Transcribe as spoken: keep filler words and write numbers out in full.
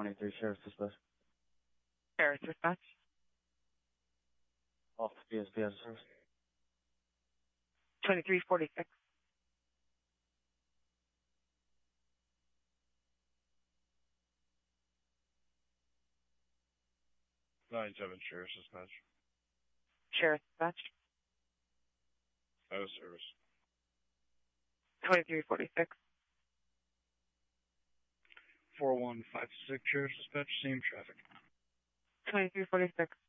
twenty-three, Sheriff's Dispatch. Sheriff's Dispatch. Off the P S P as a service. twenty-three forty-six. nine seven, Sheriff's Dispatch. Sheriff's Dispatch. Out of service. twenty-three forty-six. four one five six, Sheriff's Dispatch, same traffic. twenty-three forty-six.